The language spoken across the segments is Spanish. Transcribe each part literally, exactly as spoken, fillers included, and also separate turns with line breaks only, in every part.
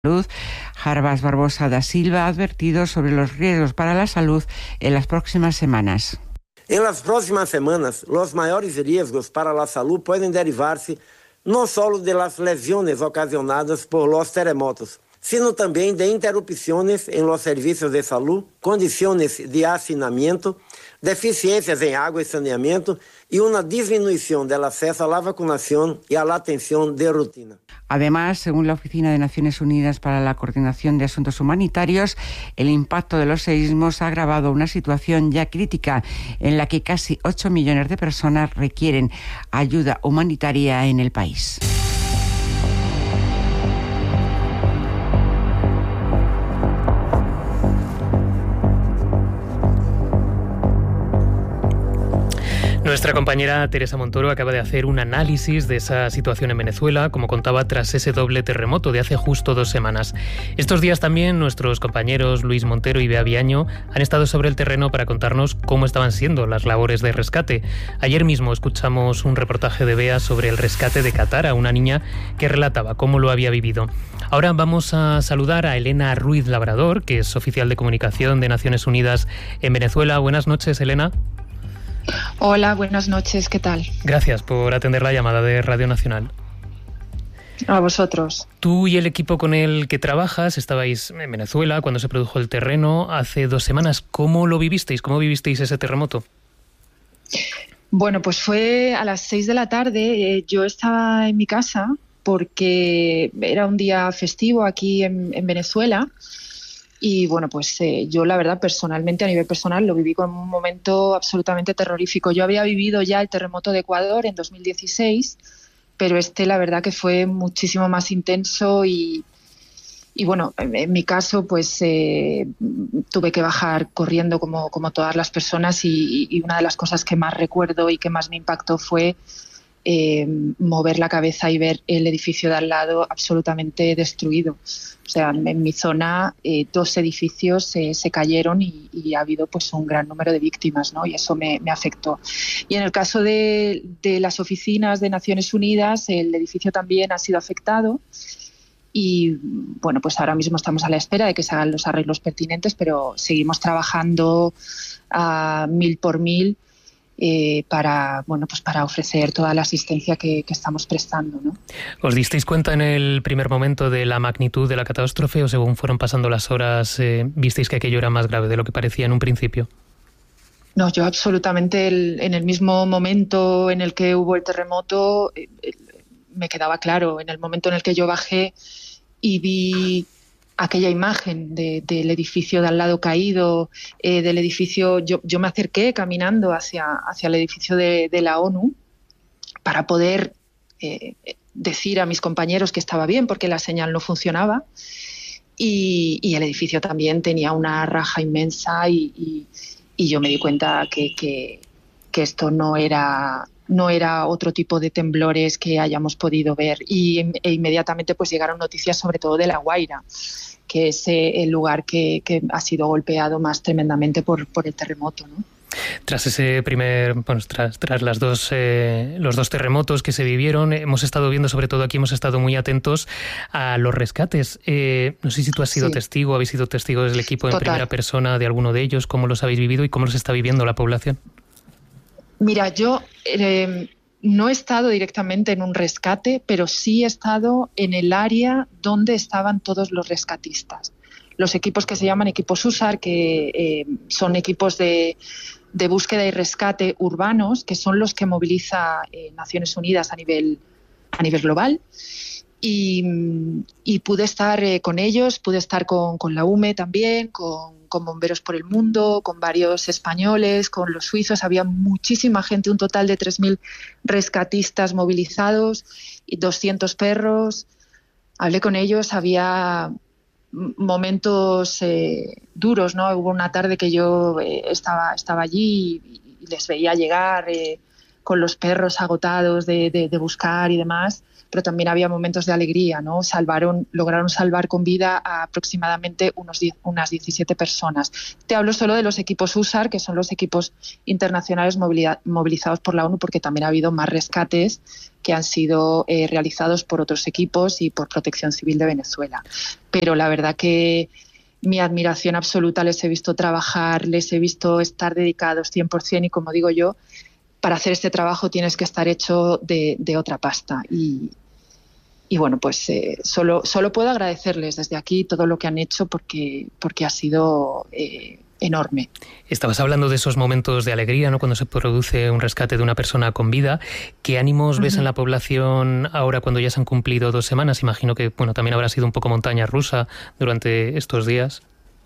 Salud, Jarbas Barbosa da Silva, ha advertido sobre los riesgos para la salud en las próximas semanas.
En las próximas semanas, los mayores riesgos para la salud pueden derivarse no solo de las lesiones ocasionadas por los terremotos, sino también de interrupciones en los servicios de salud, condiciones de hacinamiento, deficiencias en agua y saneamiento y una disminución del acceso a la vacunación y a la atención de rutina.
Además, según la Oficina de Naciones Unidas para la Coordinación de Asuntos Humanitarios, el impacto de los seísmos ha agravado una situación ya crítica en la que casi ocho millones de personas requieren ayuda humanitaria en el país.
Nuestra compañera Teresa Montoro acaba de hacer un análisis de esa situación en Venezuela, como contaba, tras ese doble terremoto de hace justo dos semanas. Estos días también nuestros compañeros Luis Montero y Bea Viaño han estado sobre el terreno para contarnos cómo estaban siendo las labores de rescate. Ayer mismo escuchamos un reportaje de Bea sobre el rescate de Katara, una niña que relataba cómo lo había vivido. Ahora vamos a saludar a Elena Ruiz Labrador, que es oficial de comunicación de Naciones Unidas en Venezuela. Buenas noches, Elena.
Hola, buenas noches, ¿qué tal?
Gracias por atender la llamada de Radio Nacional.
A vosotros.
Tú y el equipo con el que trabajas estabais en Venezuela cuando se produjo el terreno hace dos semanas. ¿Cómo lo vivisteis? ¿Cómo vivisteis ese terremoto?
Bueno, pues fue a las seis de la tarde. Eh, yo estaba en mi casa porque era un día festivo aquí en, en Venezuela. Y bueno, pues eh, yo la verdad personalmente, a nivel personal, lo viví como un momento absolutamente terrorífico. Yo había vivido ya el terremoto de Ecuador en dos mil dieciséis, pero este la verdad que fue muchísimo más intenso y, y bueno, en, en mi caso pues eh, tuve que bajar corriendo como, como todas las personas y, y una de las cosas que más recuerdo y que más me impactó fue eh, mover la cabeza y ver el edificio de al lado absolutamente destruido. O sea, en mi zona eh, dos edificios eh, se cayeron y, y ha habido pues un gran número de víctimas, ¿no? Y eso me, me afectó. Y en el caso de, de las oficinas de Naciones Unidas, el edificio también ha sido afectado y bueno, pues ahora mismo estamos a la espera de que se hagan los arreglos pertinentes, pero seguimos trabajando a mil por mil Eh, para bueno pues para ofrecer toda la asistencia que, que estamos prestando, ¿no?
¿Os disteis cuenta en el primer momento de la magnitud de la catástrofe o según fueron pasando las horas eh, visteis que aquello era más grave de lo que parecía en un principio?
No, yo absolutamente el, en el mismo momento en el que hubo el terremoto eh, eh, me quedaba claro, en el momento en el que yo bajé y vi aquella imagen de, del edificio de al lado caído, eh, del edificio, yo, yo me acerqué caminando hacia, hacia el edificio de, de la ONU para poder eh, decir a mis compañeros que estaba bien porque la señal no funcionaba y, y el edificio también tenía una raja inmensa y, y, y yo me di cuenta que, que, que esto no era... no era otro tipo de temblores que hayamos podido ver y e inmediatamente pues llegaron noticias sobre todo de La Guaira, que es eh, el lugar que, que ha sido golpeado más tremendamente por, por el terremoto, ¿no?
Tras ese primer, bueno, tras, tras las dos, eh, los dos terremotos que se vivieron, hemos estado viendo, sobre todo aquí, hemos estado muy atentos a los rescates. Eh, no sé si tú has sido sí. testigo, habéis sido testigos del equipo en Total. primera persona de alguno de ellos, cómo los habéis vivido y cómo los está viviendo la población.
Mira, yo eh, no he estado directamente en un rescate, pero sí he estado en el área donde estaban todos los rescatistas. Los equipos que se llaman equipos U S A R, que eh, son equipos de, de búsqueda y rescate urbanos, que son los que moviliza eh, Naciones Unidas a nivel, a nivel global. Y, y pude estar eh, con ellos, pude estar con, con la U M E también, con, con Bomberos por el Mundo, con varios españoles, con los suizos. Había muchísima gente, un total de tres mil rescatistas movilizados y doscientos perros. Hablé con ellos, había momentos eh, duros, ¿no? Hubo una tarde que yo eh, estaba, estaba allí y, y les veía llegar eh, con los perros agotados de, de, de buscar y demás. pero también había momentos de alegría, ¿no? Salvaron, lograron salvar con vida a aproximadamente unos diez, unas diecisiete personas. Te hablo solo de los equipos U S A R, que son los equipos internacionales movilizados por la ONU, porque también ha habido más rescates que han sido eh, realizados por otros equipos y por Protección Civil de Venezuela. Pero la verdad que mi admiración absoluta, les he visto trabajar, les he visto estar dedicados cien por ciento, y como digo yo, para hacer este trabajo tienes que estar hecho de, de otra pasta. Y, y bueno, pues eh, solo, solo puedo agradecerles desde aquí todo lo que han hecho, porque, porque ha sido eh, enorme.
Estabas hablando de esos momentos de alegría, ¿no?, cuando se produce un rescate de una persona con vida. ¿Qué ánimos uh-huh. ves en la población ahora cuando ya se han cumplido dos semanas? Imagino que bueno, también habrá sido un poco montaña rusa durante estos días.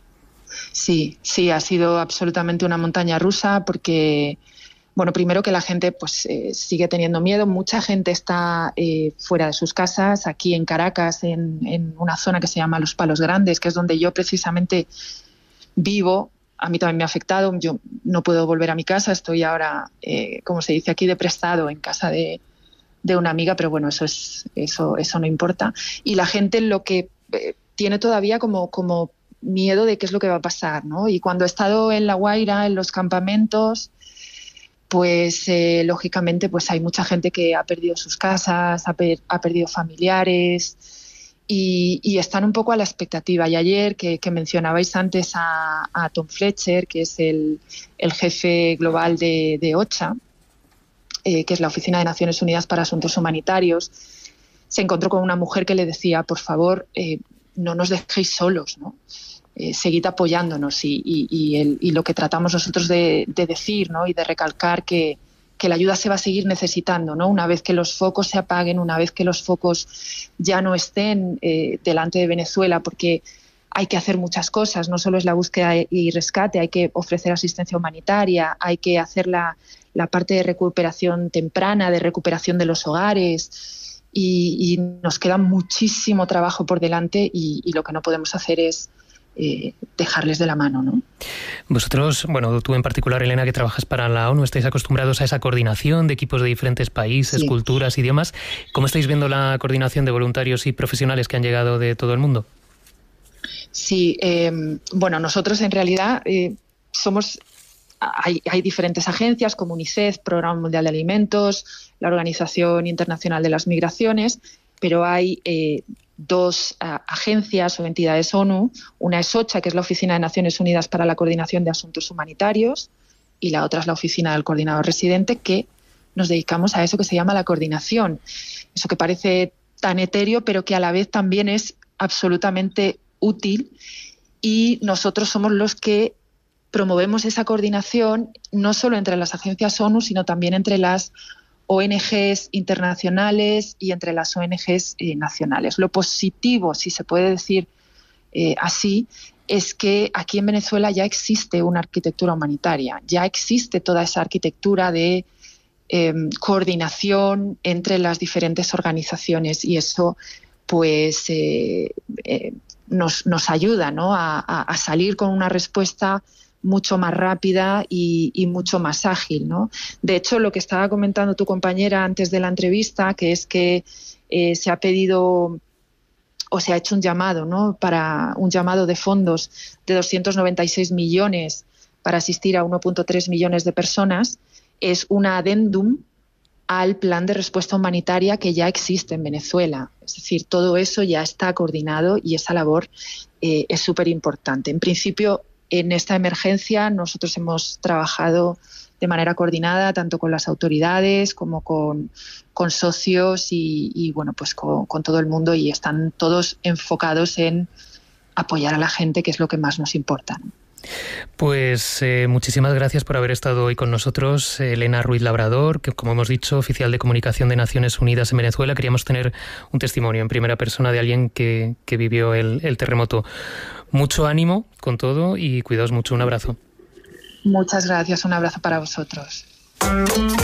Sí, sí, ha sido absolutamente una montaña rusa, porque bueno, primero que la gente pues eh, sigue teniendo miedo. Mucha gente está eh, fuera de sus casas, aquí en Caracas, en, en una zona que se llama Los Palos Grandes, que es donde yo precisamente vivo. A mí también me ha afectado. Yo no puedo volver a mi casa. Estoy ahora, eh, como se dice aquí, de prestado en casa de, de una amiga, pero bueno, eso es eso eso no importa. Y la gente lo que eh, tiene todavía como como miedo de qué es lo que va a pasar, ¿no? Y cuando he estado en La Guaira, en los campamentos, pues eh, lógicamente pues hay mucha gente que ha perdido sus casas, ha, per, ha perdido familiares y, y están un poco a la expectativa. Y ayer, que, que mencionabais antes a, a Tom Fletcher, que es el, el jefe global de, de OCHA, eh, que es la Oficina de Naciones Unidas para Asuntos Humanitarios, se encontró con una mujer que le decía, por favor, eh, no nos dejéis solos, ¿no? Eh, seguid apoyándonos, y, y, y, el, y lo que tratamos nosotros de, de decir, ¿no?, y de recalcar que, que la ayuda se va a seguir necesitando, ¿no? Una vez que los focos se apaguen, una vez que los focos ya no estén eh, delante de Venezuela, porque hay que hacer muchas cosas, no solo es la búsqueda y rescate, hay que ofrecer asistencia humanitaria, hay que hacer la, la parte de recuperación temprana, de recuperación de los hogares, y, y nos queda muchísimo trabajo por delante, y, y lo que no podemos hacer es Eh, dejarles de la mano, ¿no?
Vosotros, bueno, tú en particular, Elena, que trabajas para la ONU, estáis acostumbrados a esa coordinación de equipos de diferentes países, sí. culturas, idiomas. ¿Cómo estáis viendo la coordinación de voluntarios y profesionales que han llegado de todo el mundo?
Sí, eh, bueno, nosotros en realidad eh, somos... Hay, hay diferentes agencias como UNICEF, Programa Mundial de Alimentos, la Organización Internacional de las Migraciones, pero hay eh, dos uh, agencias o entidades ONU. Una es OCHA, que es la Oficina de Naciones Unidas para la Coordinación de Asuntos Humanitarios, y la otra es la Oficina del Coordinador Residente, que nos dedicamos a eso que se llama la coordinación. Eso que parece tan etéreo, pero que a la vez también es absolutamente útil, y nosotros somos los que promovemos esa coordinación no solo entre las agencias ONU, sino también entre las O N Ges internacionales y entre las O N Ges eh, nacionales. Lo positivo, si se puede decir eh, así, es que aquí en Venezuela ya existe una arquitectura humanitaria, ya existe toda esa arquitectura de eh, coordinación entre las diferentes organizaciones, y eso pues eh, eh, nos, nos ayuda, ¿no?, a, a, a salir con una respuesta mucho más rápida y, y mucho más ágil, ¿no? De hecho, lo que estaba comentando tu compañera antes de la entrevista, que es que eh, se ha pedido o se ha hecho un llamado, ¿no?, para un llamado de fondos de doscientos noventa y seis millones para asistir a uno punto tres millones de personas, es un adendum al plan de respuesta humanitaria que ya existe en Venezuela. Es decir, todo eso ya está coordinado, y esa labor eh, es súper importante. En principio, en esta emergencia nosotros hemos trabajado de manera coordinada tanto con las autoridades como con, con socios y, y bueno, pues con, con todo el mundo, y están todos enfocados en apoyar a la gente, que es lo que más nos importa, ¿no?
Pues eh, muchísimas gracias por haber estado hoy con nosotros, Elena Ruiz Labrador, que, como hemos dicho, oficial de comunicación de Naciones Unidas en Venezuela. Queríamos tener un testimonio en primera persona de alguien que, que vivió el, el terremoto. Mucho ánimo con todo y cuidaos mucho. Un abrazo.
Muchas gracias. Un abrazo para vosotros.